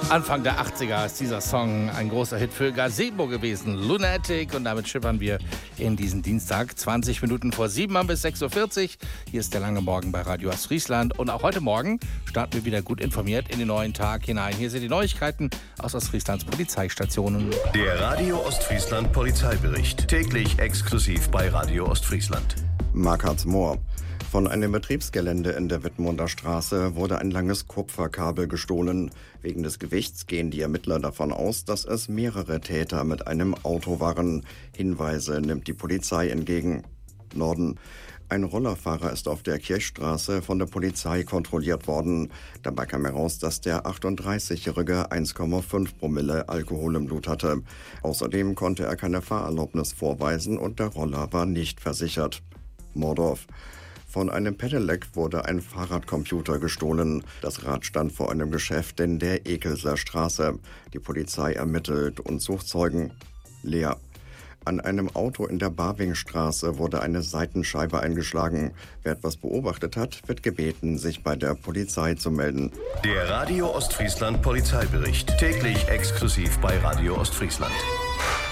Anfang der 80er ist dieser Song ein großer Hit für Gazebo gewesen, Lunatic. Und damit schippern wir in diesen Dienstag. 20 Minuten vor 7 haben bis 6.40 Uhr. Hier ist der lange Morgen bei Radio Ostfriesland. Und auch heute Morgen starten wir wieder gut informiert in den neuen Tag hinein. Hier sind die Neuigkeiten aus Ostfrieslands Polizeistationen. Der Radio Ostfriesland Polizeibericht. Täglich exklusiv bei Radio Ostfriesland. Markhards Moor. Von einem Betriebsgelände in der Wittmunder Straße wurde ein langes Kupferkabel gestohlen. Wegen des Gewichts gehen die Ermittler davon aus, dass es mehrere Täter mit einem Auto waren. Hinweise nimmt die Polizei entgegen. Norden. Ein Rollerfahrer ist auf der Kirchstraße von der Polizei kontrolliert worden. Dabei kam heraus, dass der 38-Jährige 1,5 Promille Alkohol im Blut hatte. Außerdem konnte er keine Fahrerlaubnis vorweisen und der Roller war nicht versichert. Mordorf. Von einem Pedelec wurde ein Fahrradcomputer gestohlen. Das Rad stand vor einem Geschäft in der Ekelser Straße. Die Polizei ermittelt und sucht Zeugen. Leer. An einem Auto in der Barwingstraße wurde eine Seitenscheibe eingeschlagen. Wer etwas beobachtet hat, wird gebeten, sich bei der Polizei zu melden. Der Radio Ostfriesland Polizeibericht. Täglich exklusiv bei Radio Ostfriesland.